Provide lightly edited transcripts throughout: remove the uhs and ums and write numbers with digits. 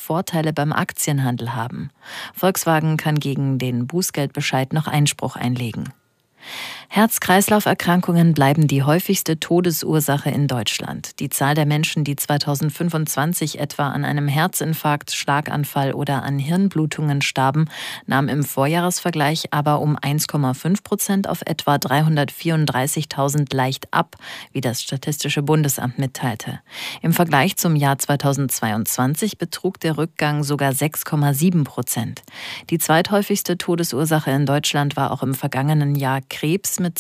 Vorteile beim Aktienhandel haben. Volkswagen kann gegen den Bußgeldbescheid noch Einspruch einlegen. Herz-Kreislauf-Erkrankungen bleiben die häufigste Todesursache in Deutschland. Die Zahl der Menschen, die 2025 etwa an einem Herzinfarkt, Schlaganfall oder an Hirnblutungen starben, nahm im Vorjahresvergleich aber um 1,5% auf etwa 334.000 leicht ab, wie das Statistische Bundesamt mitteilte. Im Vergleich zum Jahr 2022 betrug der Rückgang sogar 6,7%. Die zweithäufigste Todesursache in Deutschland war auch im vergangenen Jahr Krebs mit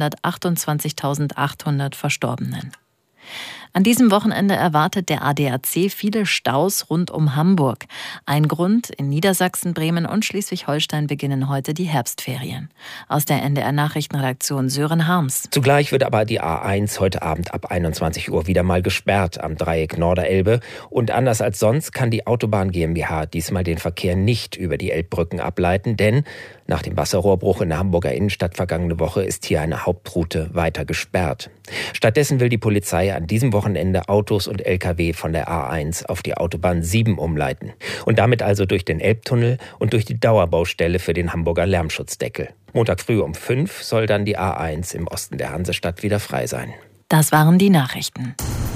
228.800 Verstorbenen. An diesem Wochenende erwartet der ADAC viele Staus rund um Hamburg. Ein Grund: in Niedersachsen, Bremen und Schleswig-Holstein beginnen heute die Herbstferien. Aus der NDR-Nachrichtenredaktion Sören Harms. Zugleich wird aber die A1 heute Abend ab 21 Uhr wieder mal gesperrt am Dreieck Norderelbe. Und anders als sonst kann die Autobahn GmbH diesmal den Verkehr nicht über die Elbbrücken ableiten, denn nach dem Wasserrohrbruch in der Hamburger Innenstadt vergangene Woche ist hier eine Hauptroute weiter gesperrt. Stattdessen will die Polizei an diesem Wochenende Autos und Lkw von der A1 auf die Autobahn 7 umleiten und damit also durch den Elbtunnel und durch die Dauerbaustelle für den Hamburger Lärmschutzdeckel. Montag früh um 5 soll dann die A1 im Osten der Hansestadt wieder frei sein. Das waren die Nachrichten.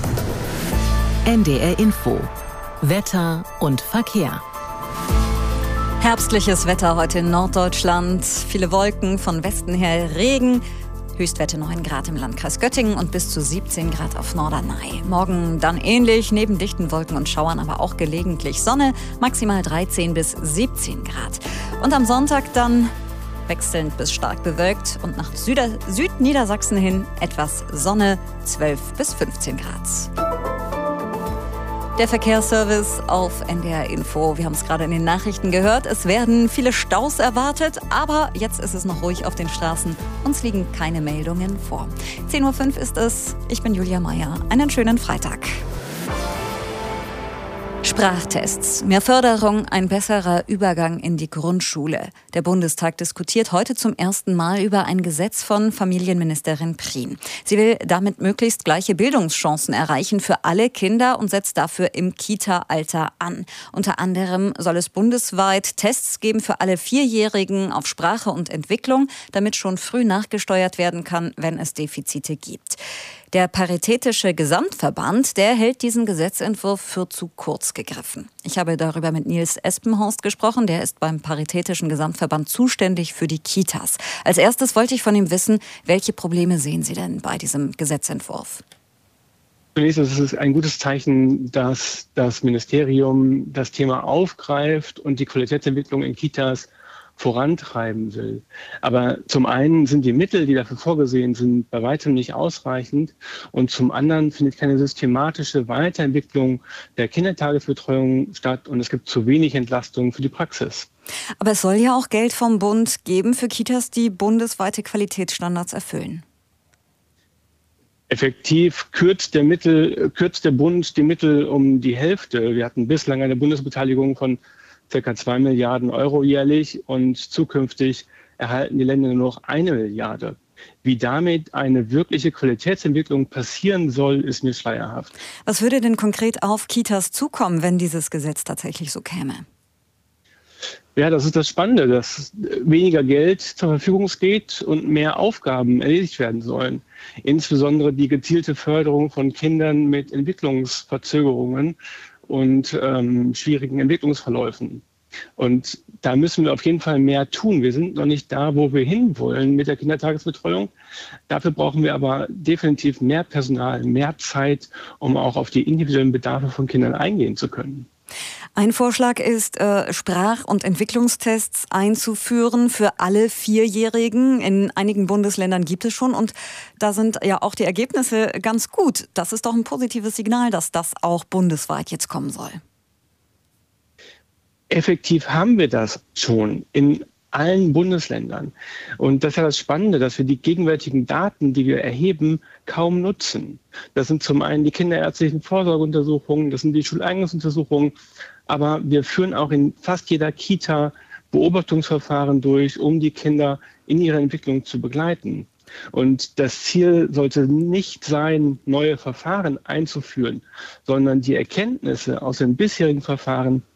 NDR Info. Wetter und Verkehr. Herbstliches Wetter heute in Norddeutschland. Viele Wolken, von Westen her Regen. Höchstwerte 9 Grad im Landkreis Göttingen und bis zu 17 Grad auf Norderney. Morgen dann ähnlich, neben dichten Wolken und Schauern, aber auch gelegentlich Sonne. Maximal 13 bis 17 Grad. Und am Sonntag dann wechselnd bis stark bewölkt und nach Südniedersachsen hin etwas Sonne, 12 bis 15 Grad. Der Verkehrsservice auf NDR Info. Wir haben es gerade in den Nachrichten gehört. Es werden viele Staus erwartet, aber jetzt ist es noch ruhig auf den Straßen. Uns liegen keine Meldungen vor. 10.05 Uhr ist es. Ich bin Julia Meyer. Einen schönen Freitag. Sprachtests, mehr Förderung, ein besserer Übergang in die Grundschule. Der Bundestag diskutiert heute zum ersten Mal über ein Gesetz von Familienministerin Prien. Sie will damit möglichst gleiche Bildungschancen erreichen für alle Kinder und setzt dafür im Kita-Alter an. Unter anderem soll es bundesweit Tests geben für alle Vierjährigen auf Sprache und Entwicklung, damit schon früh nachgesteuert werden kann, wenn es Defizite gibt. Der Paritätische Gesamtverband, der hält diesen Gesetzentwurf für zu kurz gegriffen. Ich habe darüber mit Nils Espenhorst gesprochen. Der ist beim Paritätischen Gesamtverband zuständig für die Kitas. Als erstes wollte ich von ihm wissen, welche Probleme sehen Sie denn bei diesem Gesetzentwurf? Zunächst ist es ein gutes Zeichen, dass das Ministerium das Thema aufgreift und die Qualitätsentwicklung in Kitas vorantreiben will. Aber zum einen sind die Mittel, die dafür vorgesehen sind, bei weitem nicht ausreichend. Und zum anderen findet keine systematische Weiterentwicklung der Kindertagesbetreuung statt und es gibt zu wenig Entlastung für die Praxis. Aber es soll ja auch Geld vom Bund geben für Kitas, die bundesweite Qualitätsstandards erfüllen. Effektiv kürzt der Bund die Mittel um die Hälfte. Wir hatten bislang eine Bundesbeteiligung von ca. 2 Milliarden Euro jährlich und zukünftig erhalten die Länder nur noch 1 Milliarde. Wie damit eine wirkliche Qualitätsentwicklung passieren soll, ist mir schleierhaft. Was würde denn konkret auf Kitas zukommen, wenn dieses Gesetz tatsächlich so käme? Ja, das ist das Spannende, dass weniger Geld zur Verfügung steht und mehr Aufgaben erledigt werden sollen. Insbesondere die gezielte Förderung von Kindern mit Entwicklungsverzögerungen und schwierigen Entwicklungsverläufen. Und da müssen wir auf jeden Fall mehr tun. Wir sind noch nicht da, wo wir hinwollen mit der Kindertagesbetreuung. Dafür brauchen wir aber definitiv mehr Personal, mehr Zeit, um auch auf die individuellen Bedarfe von Kindern eingehen zu können. Ein Vorschlag ist, Sprach- und Entwicklungstests einzuführen für alle Vierjährigen. In einigen Bundesländern gibt es schon und da sind ja auch die Ergebnisse ganz gut. Das ist doch ein positives Signal, dass das auch bundesweit jetzt kommen soll. Effektiv haben wir das schon in allen Bundesländern. Und das ist ja das Spannende, dass wir die gegenwärtigen Daten, die wir erheben, kaum nutzen. Das sind zum einen die kinderärztlichen Vorsorgeuntersuchungen, das sind die Schuleignungsuntersuchungen, aber wir führen auch in fast jeder Kita Beobachtungsverfahren durch, um die Kinder in ihrer Entwicklung zu begleiten. Und das Ziel sollte nicht sein, neue Verfahren einzuführen, sondern die Erkenntnisse aus den bisherigen Verfahren